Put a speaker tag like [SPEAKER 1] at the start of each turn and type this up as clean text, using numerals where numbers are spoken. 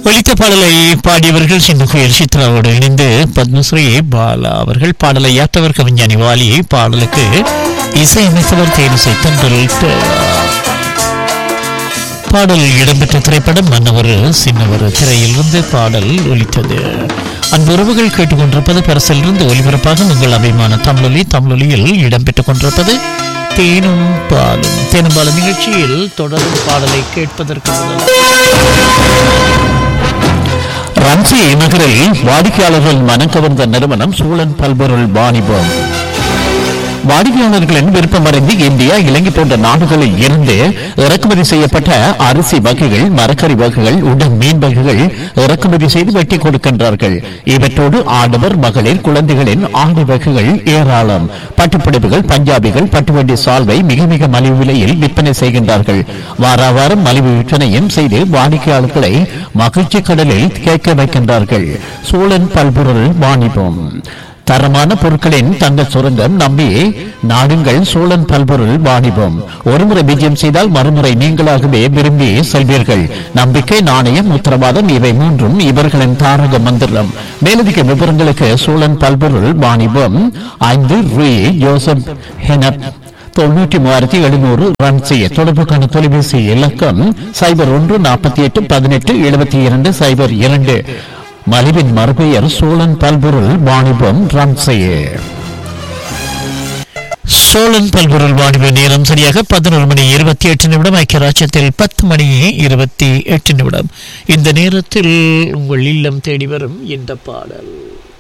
[SPEAKER 1] ஒலித்த பாடலை பாடியவர்கள் சிந்துகுயில் சித்ராவோடு இணைந்து பத்மஸ்ரீ பாலா அவர்கள். பாடலை யாத்தவர் கவிஞானி வாலி, பாடலுக்கு இசையமைத்தவர் தேனிசை தென்றல். பாடல் இடம்பெற்ற திரைப்படம் மன்னவர் சின்னவர். திரையிலிருந்து பாடல் ஒலித்தது. அன்புறவுகள் கேட்டுக்கொண்டிருப்பது பரிசிலிருந்து ஒலிபரப்பாக உங்கள் அபிமான தமிழொலியில் இடம்பெற்றுக் கொண்டிருப்பது தேனும் பாலும். தேனும் பாலும் நிகழ்ச்சியில் தொடரும் பாடலை கேட்பதற்கு ரன்சி நகரில் வாடிக்கையாளர்கள் மனம் கவர்ந்த நிறுவனம் சூழன் பல்பொருள் வாணிபம். வாடிக்கையாளர்களின் விருப்பமறிந்து இந்தியா, இலங்கை போன்ற நாடுகளில் இருந்து இறக்குமதி செய்யப்பட்ட அரிசி வகைகள், மரக்கறி வகைகள், உடன் மீன் வகைகள் இறக்குமதி செய்து வெட்டி கொடுக்கின்றார்கள். இவற்றோடு ஆடவர், மகளிர், குழந்தைகளின் ஆடை வகைகள் ஏராளம். பட்டுப்புடவைகள், பஞ்சாபிகள், பட்டுவண்டி சால்வை மிக மிக மலிவு விலையில் விற்பனை செய்கின்றார்கள். வாரம் மலிவு விற்பனையும் செய்து வாடிக்கையாளர்களை மகிழ்ச்சி கடலில் கேட்க வைக்கின்றார்கள். சோழன் பல்பொருள் வாணிபம். தரமான பொருட்களின் தங்க சுரங்கம் நம்பி நாடுங்கள் சோழன் பல்பொருள் வாணிபம். ஒருமுறை விஜயம் செய்தால் மறுமுறை நீங்களாகவே விரும்பி செல்வீர்கள். நம்பிக்கை, நாணயம், உத்தரவாதம் இவை மூன்றும் இவர்களின் தாரக மந்திரம். மேலதிக விவரங்களுக்கு சோழன் பல்பொருள் வாணிபம் 5 ரூ. ஜோசப் ஹெனப் 93,700 ரன் செய்ய தொடர்புக்கான தொலைபேசி இலக்கம் 0148187202. மலிவின் மறுபெயர் சோழன் பல்பொருள் வாணிபம். ரன் செய்ய சோழன் பல்பொருள் வாணிப நேரம் சரியாக 11:28 ஐக்கிய ராஜ்யத்தில் 10:28. இந்த நேரத்தில் உங்கள் இல்லம் தேடி வரும் இந்த பாடல்.